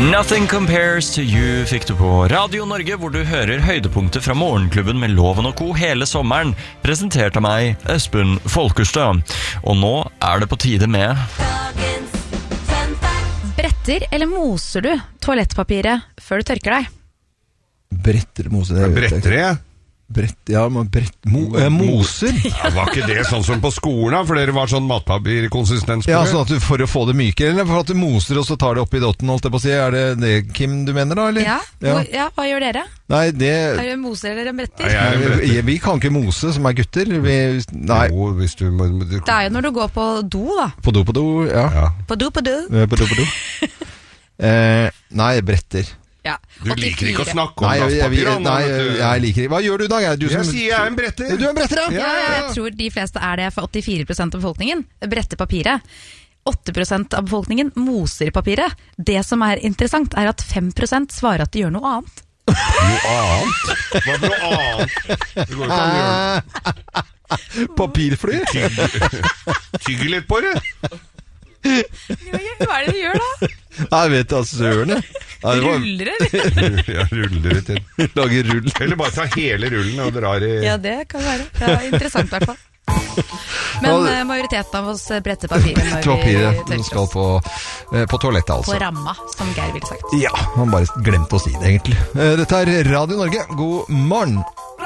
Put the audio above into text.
Nothing Compares to You fikk du på Radio Norge, hvor du hører høydepunkter fra morgenklubben med Loven og Co. hele sommeren, presentert av meg, Espen Folkestad. Og nå det på tide med Bretter eller moser du toalettpapiret før du tørker deg? Bretter, moser. Bretter jeg? Moser? Ja, var ikke det sånn som på skolen da? For dere var sånn matpapirkonsistens på det? Ja, sånn at du for å få det mykere, eller for at du moser og så tar det opp i dotten, holdt jeg på å si. Det det, Kim, du mener da, eller? Ja, hva gjør dere? Nei, det... Er det moser eller en bretter? Nei, vi kan ikke mose som gutter. Nei. Jo, hvis du... Det jo når du går på do da. På do, ja. På do. På do. Nei, bretter. Ja. Du liker ikke å snakke om dasspapir? Nei, jeg liker ikke. Hva gjør du da? Jeg sier jeg en bretter. Du en bretter, ja? Ja, jeg tror de fleste det for 84% av befolkningen. Bretter papiret. 8% av befolkningen moser papiret. Det som interessant at 5% svarer at de gjør noe annet. Noe annet? Hva for noe annet? Det går ikke an å gjøre. Papirfly? Tygge litt på det. Hva det de gjør da? Jeg vet søren jeg. Ruller det? Ja, ruller det til. Lager rull. Eller bare ta hele rullen og drar i... Ja, det kan være. Det interessant I hvert fall. Men majoriteten av oss bretter papiret når vi tørker skal på toalettet altså. På ramma, som Geir ville sagt. Ja, han bare glemte å si det egentlig. Dette Radio Norge, god morgen.